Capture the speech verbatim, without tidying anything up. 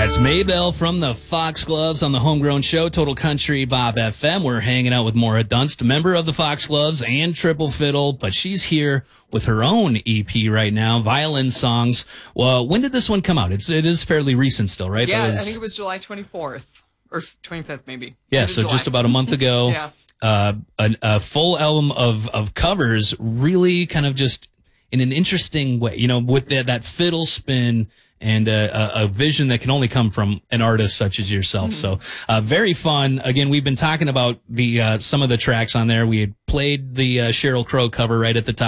That's Maybelle from the Foxgloves on the Homegrown Show, Total Country Bob F M. We're hanging out with Maura Dunst, a member of the Foxgloves and Triple Fiddle, but she's here with her own E P right now, Violin Songs. Well, when did this one come out? It's it is fairly recent still, right? Yeah, was, I think it was July twenty-fourth or twenty-fifth, maybe. Yeah, so July. just about a month ago. Yeah. Uh, a, a full album of of covers, really kind of just in an interesting way, you know, with the, that fiddle spin and a, a, a vision that can only come from an artist such as yourself. Mm-hmm. So, uh, very fun. Again, we've been talking about the uh, some of the tracks on there. We had played the uh, Sheryl Crow cover right at the top.